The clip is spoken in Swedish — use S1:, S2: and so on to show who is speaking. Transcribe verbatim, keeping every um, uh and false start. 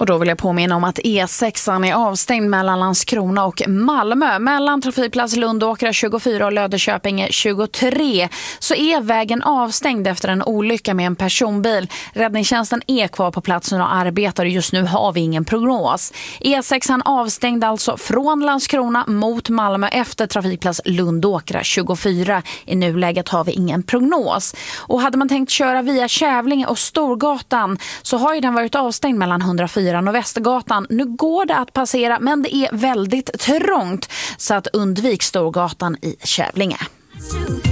S1: Och då vill jag påminna om att E sexan är avstängd mellan Landskrona och Malmö. Mellan trafikplats Lundåkra tjugofyra och Löddeköpinge tjugotre så är vägen avstängd efter en olycka med en personbil. Räddningstjänsten är kvar på platsen och arbetar och just nu har vi ingen prognos. E sexan avstängd alltså från Landskrona mot Malmö efter trafikplats Lundåkra tjugofyra. I nuläget har vi ingen prognos. Och hade man tänkt köra via Kävlinge och Storgatan så har ju den varit avstängd mellan hundrafyra och Västergatan. Nu går det att passera men det är väldigt trångt så att undvik Storgatan i Kävlinge.